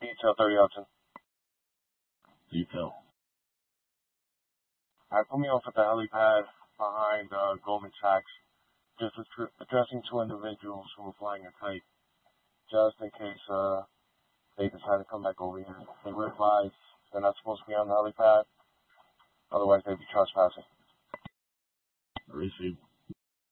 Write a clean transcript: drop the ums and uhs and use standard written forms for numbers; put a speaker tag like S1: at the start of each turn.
S1: Detail 30 Upton.
S2: Detail.
S1: Alright, put me off at the helipad behind Goldman Sachs. Just addressing two individuals who were flying a kite. Just in case they decide to come back over here. They were advised they're not supposed to be on the helipad. Otherwise, they'd be trespassing.
S2: Received.